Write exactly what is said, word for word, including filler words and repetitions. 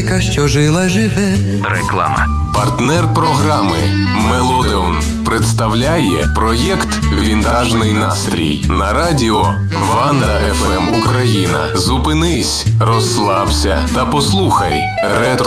музика, що жила, живе. Реклама. Партнер програми Мелодеон представляє проєкт «Вінтажний настрій» на радіо Ванда еф ем Україна. Зупинись, розслабся та послухай ретро